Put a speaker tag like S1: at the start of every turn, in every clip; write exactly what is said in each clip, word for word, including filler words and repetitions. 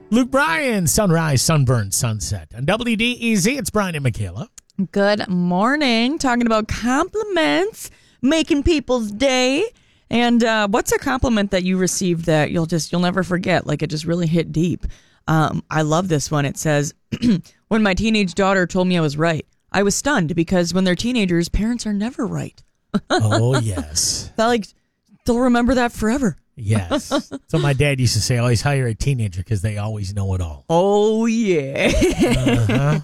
S1: Luke Bryan, Sunrise, Sunburn, Sunset. On W D E Z, it's Brian and Michaela.
S2: Good morning. Talking about compliments, making people's day. And uh, what's a compliment that you received that you'll just you'll never forget? Like it just really hit deep. Um, I love this one. It says, when my teenage daughter told me I was right, I was stunned because when they're teenagers, parents are never right.
S1: Oh, yes.
S2: That like they'll remember that forever.
S1: Yes. So my dad used to say, always hire a teenager because they always know it all.
S2: Oh, yeah.
S1: Uh-huh.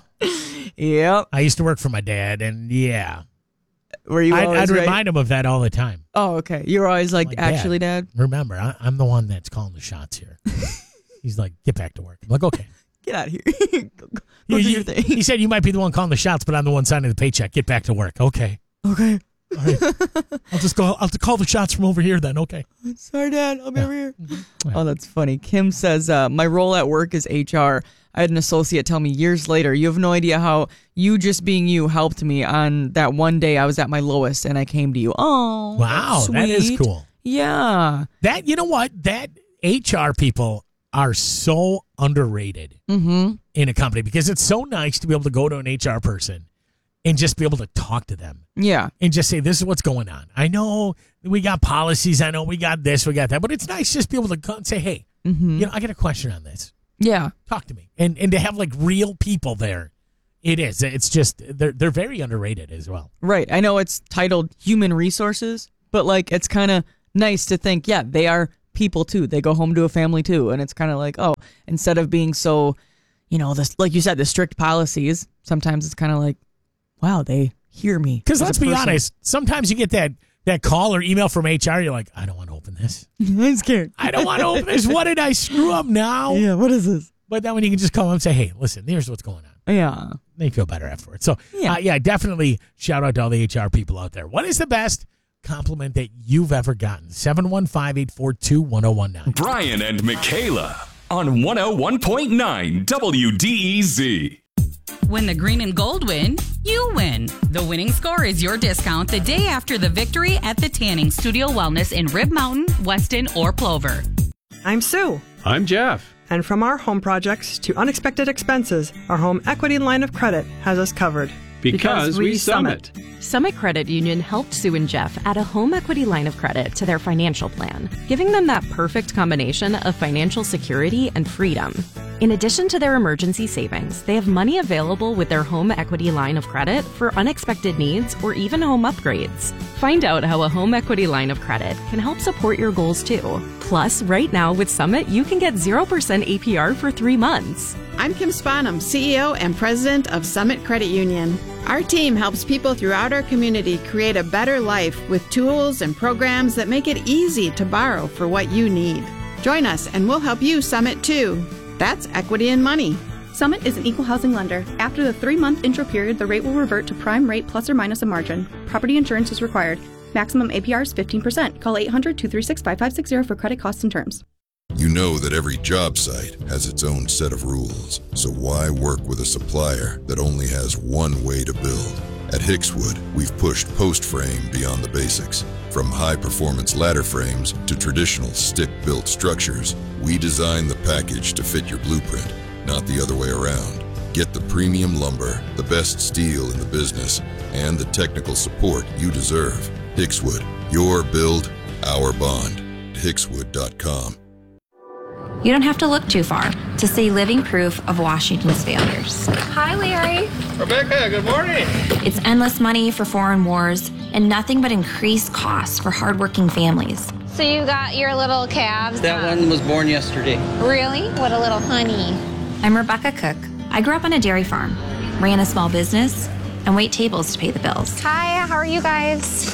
S2: Yep.
S1: I used to work for my dad, and yeah.
S2: Were you
S1: I'd,
S2: always
S1: I'd
S2: right?
S1: remind him of that all the time.
S2: Oh, okay. You're always like,
S1: Like,
S2: actually, Dad?
S1: Remember, I, I'm the one that's calling the shots here. He's like, get back to work. I'm like, okay.
S2: Get out of here. go go
S1: He,
S2: do
S1: he-
S2: your thing.
S1: he said, you might be the one calling the shots, but I'm the one signing the paycheck. Get back to work. Okay.
S2: Okay.
S1: All right. I'll just go. I'll have to call the shots from over here then. Okay.
S2: Sorry, Dad. I'll be over here.
S1: Yeah.
S2: Oh, that's funny. Kim says, uh, my role at work is H R. I had an associate tell me years later, you have no idea how you just being you helped me on that one day I was at my lowest and I came to you. Oh,
S1: Wow, that is
S2: sweet.
S1: cool.
S2: Yeah.
S1: That, you know what? That H R people are so underrated
S2: Mm-hmm.
S1: in a company because it's so nice to be able to go to an H R person and just be able to talk to them
S2: Yeah.
S1: and just say, this is what's going on. I know we got policies. I know we got this, we got that, but it's nice just to be able to come and say, hey,
S2: Mm-hmm.
S1: you know, I got a question on this.
S2: Yeah.
S1: Talk to me. And and to have like real people there. It is. It's just, they're, they're very underrated as well.
S2: Right. I know it's titled Human Resources, but like it's kind of nice to think, yeah, they are people too. They go home to a family too. And it's kind of like, oh, instead of being so, you know, this, like you said, the strict policies, sometimes it's kind of like, wow, they hear me.
S1: Because
S2: as a
S1: let's be
S2: person.
S1: honest, sometimes you get that, that call or email from H R, you're like, I don't want to open this.
S2: I'm scared.
S1: I don't want to open this. What did I screw up now?
S2: Yeah, what is this?
S1: But then when you can just call them and say, hey, listen, here's what's going on.
S2: Yeah.
S1: They feel better afterwards. So,
S2: Yeah.
S1: uh, yeah, definitely shout out to all the H R people out there. What is the best compliment that you've ever gotten? seven one five, eight four two, one oh one nine.
S3: Brian and Michaela on one oh one point nine W D E Z.
S4: When the green and gold win, you win. The winning score is your discount the day after the victory at the Tanning Studio Wellness in Rib Mountain, Weston, or Plover.
S5: I'm Sue.
S6: I'm Jeff.
S5: And from our home projects to unexpected expenses, our home equity line of credit has us covered.
S6: Because, we summit.
S7: Summit Credit Union helped Sue and Jeff add a home equity line of credit to their financial plan, giving them that perfect combination of financial security and freedom. In addition to their emergency savings, they have money available with their home equity line of credit for unexpected needs or even home upgrades. Find out how a home equity line of credit can help support your goals too. Plus, right now with Summit, you can get zero percent A P R for three months.
S8: I'm Kim Spanum, C E O and President of Summit Credit Union. Our team helps people throughout our community create a better life with tools and programs that make it easy to borrow for what you need. Join us and we'll help you Summit too. That's equity in money.
S9: Summit is an equal housing lender. After the three-month intro period, the rate will revert to prime rate plus or minus a margin. Property insurance is required. Maximum A P R is fifteen percent. Call eight hundred, two three six, five five six zero for credit costs and terms.
S10: You know that every job site has its own set of rules. So why work with a supplier that only has one way to build? At Hickswood, we've pushed post frame beyond the basics. From high-performance ladder frames to traditional stick-built structures, we design the package to fit your blueprint, not the other way around. Get the premium lumber, the best steel in the business, and the technical support you deserve. Hickswood, your build, our bond. Hickswood dot com.
S11: You don't have to look too far to see living proof of Washington's failures.
S12: Hi, Larry.
S13: Rebecca, good morning.
S11: It's endless money for foreign wars and nothing but increased costs for hardworking families.
S12: So you got your little calves?
S14: That
S12: um,
S14: one was born yesterday.
S12: Really? What a little honey.
S11: I'm Rebecca Cook. I grew up on a dairy farm, ran a small business, and wait tables to pay the bills.
S12: Hi, how are you guys?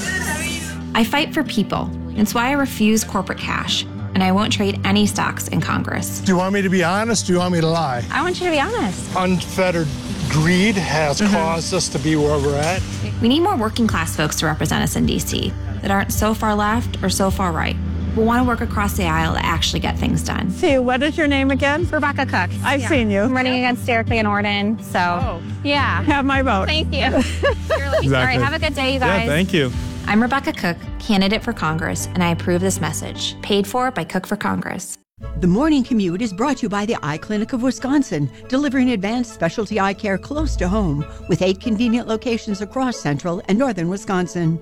S11: I fight for people. It's why I refuse corporate cash, and I won't trade any stocks in Congress.
S15: Do you want me to be honest? Do you want me to lie?
S12: I want you to be honest.
S15: Unfettered greed has
S11: Mhm.
S15: caused us to be where we're at.
S11: We need more working class folks to represent us in D C that aren't so far left or so far right, but want to work across the aisle to actually get things done.
S16: Sue, what is your name again?
S12: Rebecca Cook.
S16: I've
S12: Yeah.
S16: seen you.
S12: I'm running against Derek Van Orden, so
S16: Oh.
S12: yeah.
S16: Have my vote.
S12: Thank you. All right, have a good day, you guys.
S6: Yeah, thank you.
S11: I'm Rebecca Cook, candidate for Congress, and I approve this message. Paid for by Cook for Congress.
S13: The Morning Commute is brought to you by the Eye Clinic of Wisconsin, delivering advanced specialty eye care close to home with eight convenient locations across central and northern Wisconsin.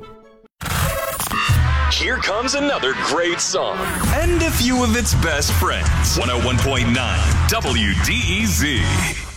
S3: Here comes another great song and a few of its best friends. one oh one point nine W D E Z.